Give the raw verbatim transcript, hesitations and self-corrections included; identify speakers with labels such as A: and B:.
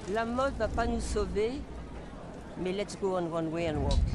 A: La mode va pas nous sauver, mais let's go on one way and walk.